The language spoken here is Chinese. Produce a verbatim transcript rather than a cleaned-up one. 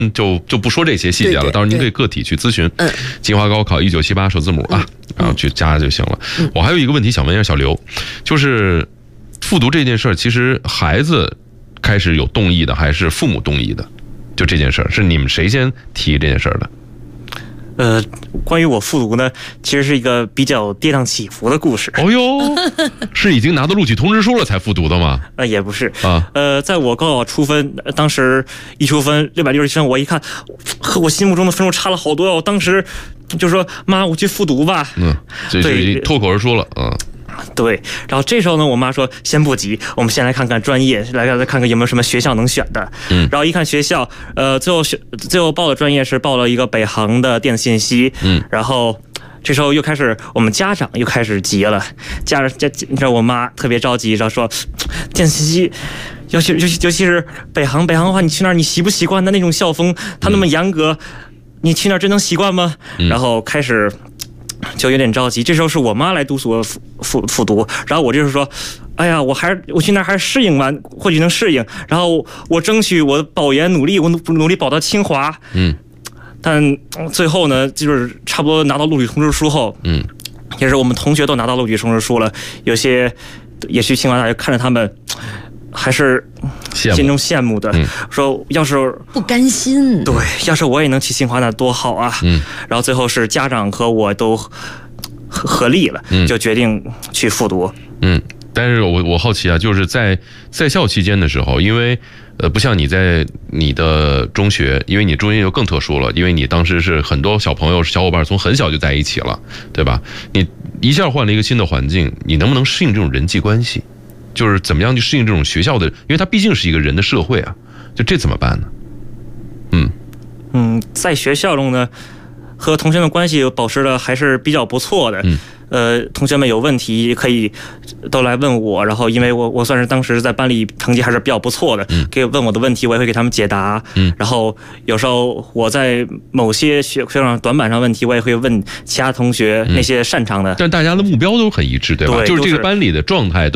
嗯，就就不说这些细节了，到时候您可以个体去咨询。嗯，金华高考一九七八首字母啊，然后去加就行了。我还有一个问题想问一下小刘，就是复读这件事儿，其实孩子开始有动议的，还是父母动议的？就这件事儿，是你们谁先提这件事儿的？ 呃，关于我复读呢，其实是一个比较跌宕起伏的故事。 哦哟，是已经拿到录取通知书了才复读的吗？ 呃，也不是啊。 呃，在我高考出分，当时一出分六百六十七分，我一看和我心目中的分数差了好多，我当时就说妈，我去复读吧。嗯， 这是脱口而出了。嗯。 对，然后这时候呢，我妈说先不急，我们先来看看专业，来来看看有没有什么学校能选的。嗯，然后一看学校，呃，最后选最后报的专业是报了一个北航的电子信息。嗯，然后这时候又开始我们家长又开始急了，家长家你知道我妈特别着急，然后说电子信息。尤其尤其尤其是北航，北航的话，你去那儿你习不习惯？他那种校风，他那么严格，你去那儿真能习惯吗？嗯、然后开始。就有点着急，这时候是我妈来督促我复复复读，然后我就是说，哎呀，我还是我去那儿还是适应完，或许能适应，然后我争取我保研努力，我努努力保到清华，嗯，但最后呢，就是差不多拿到录取通知书后，嗯，也是我们同学都拿到录取通知书了，有些也去清华大学，看着他们。还是心中羡慕的，嗯、说要是不甘心， 对，要是我也能去清华那多好啊！嗯，然后最后是家长和我都合合力了，嗯、就决定去复读。 嗯，但是我我好奇啊，就是在在校期间的时候，因为呃，不像你在你的中学，因为你中学就更特殊了，因为你当时是很多小朋友小伙伴从很小就在一起了，对吧？你一下换了一个新的环境，你能不能适应这种人际关系？就是怎么样去适应这种学校的，因为它毕竟是一个人的社会啊，就这怎么办呢？嗯嗯，在学校中呢，和同学的关系保持的还是比较不错的。嗯，呃，同学们有问题可以都来问我，然后因为我我算是当时在班里成绩还是比较不错的，嗯，给问我的问题我也会给他们解答。嗯，然后有时候我在某些学学上短板上问题，我也会问其他同学那些擅长的。 但大家的目标都很一致，对吧？ 对， 就是这个班里的状态都。